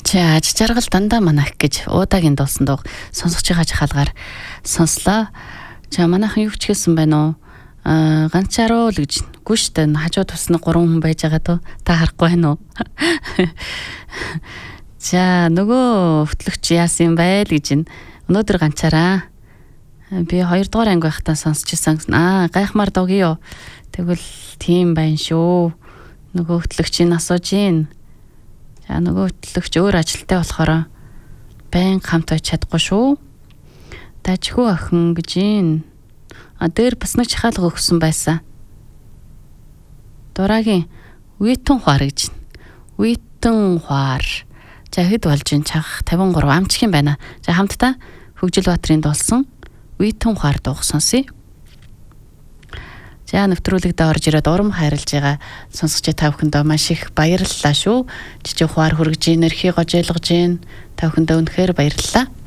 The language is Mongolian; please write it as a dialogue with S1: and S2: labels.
S1: За аж жаргал дандаа манах гэж уудагийн дуусан дуу сонсож байгаа жахалгаар сонслоо. За манайхан юу ч хэлсэн байна уу? Ганцаараа л гэж. Үгүй шүү дээ. Хажуу тусна 3 хүн байж байгаа тоо. Та харахгүй байна уу? За нөгөө хөтлөгч яасан юм бэ л гэж байна. Өнөөдөр ганцаараа би 2 дугаар анги байхдаа сонсч ирсэн. Гайхмаар дуугий юу? Тэгвэл тийм байна шүү. Нөгөө хөтлөгчийн асууж гин. За нөгөө хөтлөгч өөр ажилтай болохоор байн хамт байж чадахгүй шүү. Дажгүй охин гэж гин. Дээр бас нэг чахаалга өгсөн байсан. Дураагийн Үйтэн хуар гэж. Үйтэн хуар. За хэд болж ин чах 53 амчих юм байна. За хамтдаа Хөгжилбаатарын дуулсан Үйтэн хуар дууг сонсъё. За нэвтрүүлэгдээ орж ирээд урам хайрлж байгаа сонсогч та бүхэндээ маш их баярлалаа шүү. Жижиг хуар хүргэж ийн, эрхий гожойлгож ийн. Та бүхэндээ үнэхээр баярлалаа.